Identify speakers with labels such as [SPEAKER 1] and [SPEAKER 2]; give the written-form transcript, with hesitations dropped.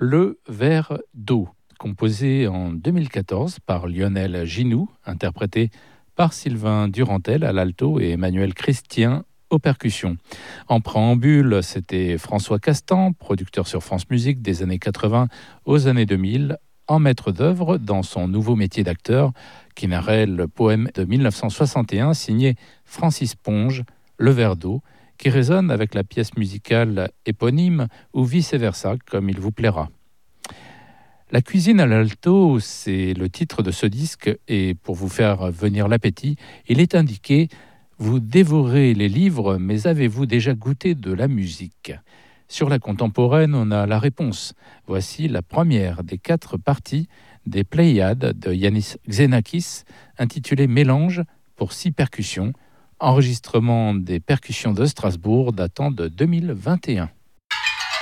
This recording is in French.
[SPEAKER 1] Le verre d'eau, composé en 2014 par Lionel Ginoux, interprété par Sylvain Durantel à l'alto et Emmanuel Christien aux percussions. En préambule, c'était François Castan, producteur sur France Musique des années 80 aux années 2000, en maître d'œuvre dans son nouveau métier d'acteur, qui narrait le poème de 1961 signé Francis Ponge, Le verre d'eau, qui résonne avec la pièce musicale éponyme ou vice-versa, comme il vous plaira. La cuisine à l'alto, c'est le titre de ce disque et pour vous faire venir l'appétit, il est indiqué « Vous dévorez les livres, mais avez-vous déjà goûté de la musique ?» Sur la contemporaine, on a la réponse. Voici la première des 4 parties des Pléiades de Yanis Xenakis, intitulée « Mélange » pour 6 percussions, enregistrement des percussions de Strasbourg datant de 2021.